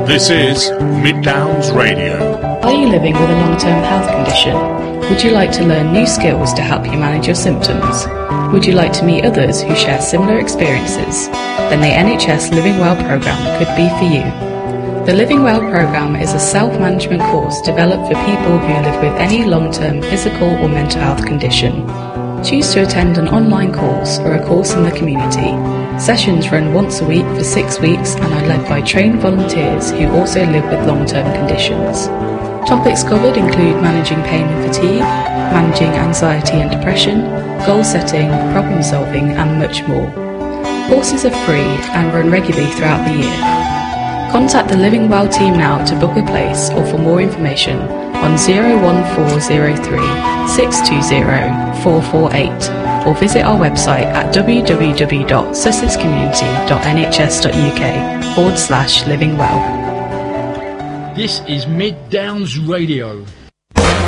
This is Mid Downs Radio. Are you living with a long-term health condition? Would you like to learn new skills to help you manage your symptoms? Would you like to meet others who share similar experiences? Then the NHS Living Well programme could be for you. The Living Well programme is a self-management course developed for people who live with any long-term physical or mental health condition. Choose to attend an online course or a course in the community. Sessions run once a week for 6 weeks and are led by trained volunteers who also live with long-term conditions. Topics covered include managing pain and fatigue, managing anxiety and depression, goal setting, problem solving and much more. Courses are free and run regularly throughout the year. Contact the Living Well team now to book a place or for more information on 01403 620 448 or visit our website at www.sussexcommunity.nhs.uk/livingwell. This is Mid Downs Radio.